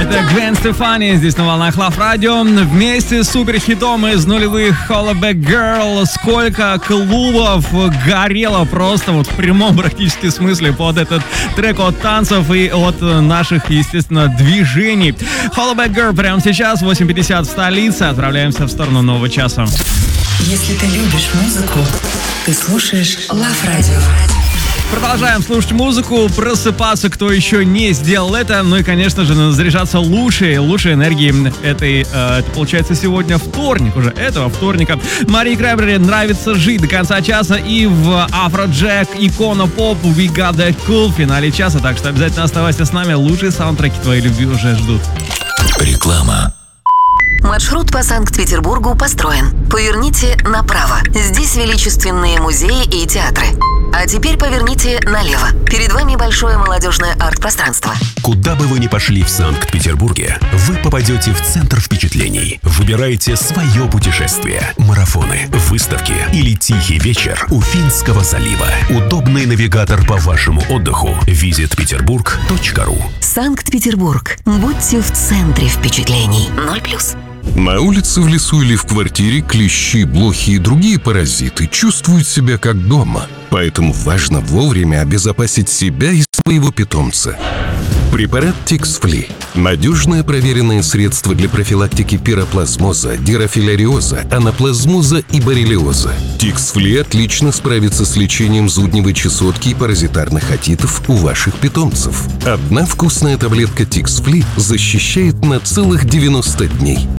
Это Гвен Стефани здесь на волнах Love Radio. Вместе с суперхитом из нулевых Hollaback Girl. Сколько клубов горело просто вот в прямом практически смысле под этот трек от танцев и от наших, естественно, движений. Hollaback Girl прямо сейчас, 8:50 в столице. Отправляемся в сторону нового часа. Если ты любишь музыку, ты слушаешь Love Radio. Продолжаем слушать музыку, просыпаться, кто еще не сделал это. Ну и, конечно же, заряжаться лучшей энергией это получается сегодня вторник уже, этого вторника. Марии Краймбрери «Нравится жить» до конца часа. И в Афроджек, икона поп, We Got That Cool в финале часа. Так что обязательно оставайся с нами, лучшие саундтреки твоей любви уже ждут. Реклама. Маршрут по Санкт-Петербургу построен. Поверните направо. Здесь величественные музеи и театры. А теперь поверните налево. Перед вами большое молодежное арт-пространство. Куда бы вы ни пошли в Санкт-Петербурге, вы попадете в центр впечатлений. Выбирайте свое путешествие. Марафоны, выставки или тихий вечер у Финского залива. Удобный навигатор по вашему отдыху. visitpeterburg.ru. Санкт-Петербург. Будьте в центре впечатлений. 0+. На улице, в лесу или в квартире клещи, блохи и другие паразиты чувствуют себя как дома. Поэтому важно вовремя обезопасить себя и своего питомца. Препарат Тикс-Фли – надежное проверенное средство для профилактики пироплазмоза, дирофиляриоза, анаплазмоза и боррелиоза. Тикс-Фли отлично справится с лечением зудневой чесотки и паразитарных отитов у ваших питомцев. Одна вкусная таблетка Тикс-Фли защищает на целых 90 дней.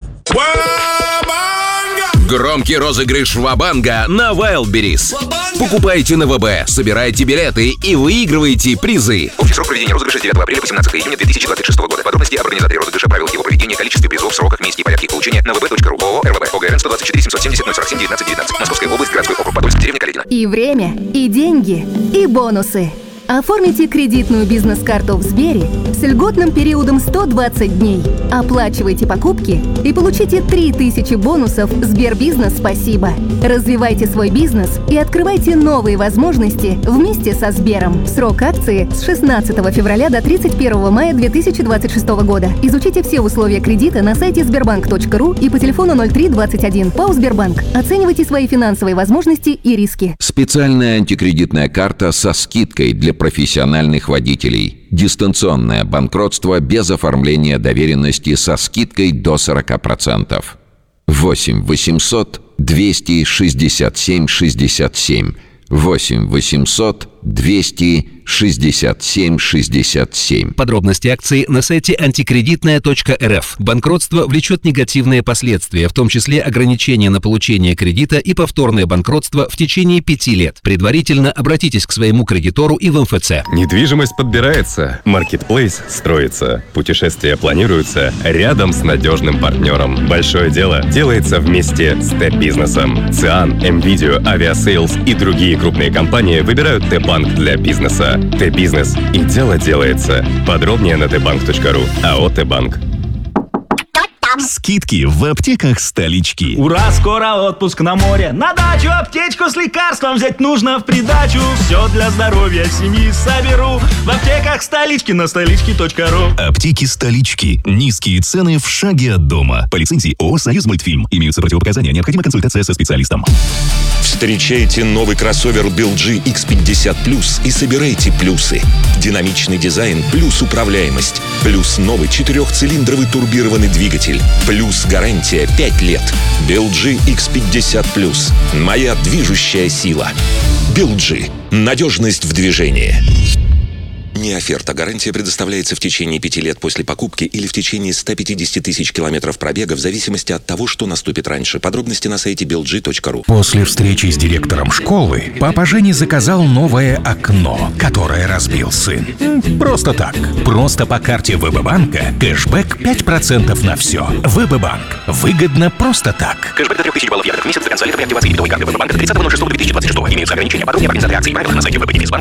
Громкий розыгрыш Ва-банга на Wildberries. Покупайте на ВБ, собирайте билеты и выигрывайте призы. Общий срок проведения розыгрыша с 9 апреля по 17 июня 2026 года. Подробности об организаторе розыгрыша, правилах его проведения, количестве призов, сроках, месте и порядке их получения на vb.ru. ООО «РВБ». ОГРН 124 770 047 19 19. Московская область, городской округ Подольск, деревня Каледино. И время, и деньги, и бонусы. Оформите кредитную бизнес-карту в Сбере с льготным периодом 120 дней. Оплачивайте покупки и получите 3000 бонусов «Сбербизнес Спасибо». Развивайте свой бизнес и открывайте новые возможности вместе со Сбером. Срок акции с 16 февраля до 31 мая 2026 года. Изучите все условия кредита на сайте sberbank.ru и по телефону 0321. ПАО «Сбербанк». Оценивайте свои финансовые возможности и риски. Специальная антикредитная карта со скидкой для профессиональных водителей. Дистанционное банкротство без оформления доверенности со скидкой до 40%. 8 800 267 67. 8 800 267 67. Подробности акции на сайте антикредитная.рф. Банкротство влечет негативные последствия, в том числе ограничение на получение кредита и повторное банкротство в течение 5 лет. Предварительно обратитесь к своему кредитору и в МФЦ. Недвижимость подбирается, маркетплейс строится, путешествия планируются рядом с надежным партнером. Большое дело делается вместе с Т-бизнесом. ЦИАН, МВидео, Авиасейлс и другие крупные компании выбирают Т-банк для бизнеса. Т-бизнес и дело делается. Подробнее на tbank.ru. АО Т-банк. Скидки в аптеках столички. Ура, скоро отпуск на море. На дачу аптечку с лекарством взять нужно в придачу. Все для здоровья семьи соберу в аптеках столички на столички.ру. Аптеки столички. Низкие цены в шаге от дома. По лицензии ООО «Союз Мультфильм». Имеются противопоказания. Необходима консультация со специалистом. Встречайте новый кроссовер BLG X50 Plus и собирайте плюсы. Динамичный дизайн плюс управляемость. Плюс новый 4-цилиндровый турбированный двигатель. Плюс гарантия 5 лет. BLG X50 Plus. Моя движущая сила. BLG. Надежность в движении. Не оферта. Гарантия предоставляется в течение 5 лет после покупки или в течение 150 тысяч километров пробега в зависимости от того, что наступит раньше. Подробности на сайте belg.ru. После встречи с директором школы папа Жени заказал новое окно, которое разбил сын. Просто так. Просто по карте ВБ-банка кэшбэк 5% на все. ВБ-банк. Выгодно просто так. Кэшбэк до 3000 баллов в месяц до конца лета при активации дебетовой карты ВБ-банка до 30.06.2026. Имеются ограничения. Подробнее организации акции и правила на сайте ВБ-банк.